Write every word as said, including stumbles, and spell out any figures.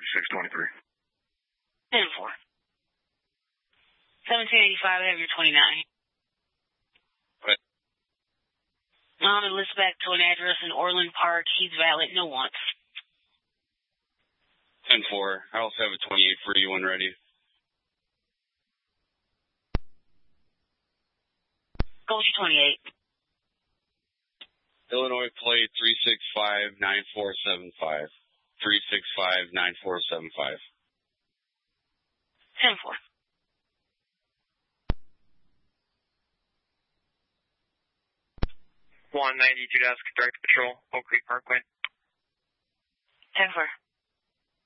thirty-six twenty-three. ten four. seventeen eighty-five, I have your twenty-nine. What? Mohammed lists back to an address in Orland Park. He's valid, no wants. ten four. I also have a twenty-eight for you when ready. Go with your twenty-eight. Illinois plate three six five nine four seven five. three six five nine four seven five. ten four. one ninety Judesk, Direct Patrol, Oak Creek Parkway. ten four.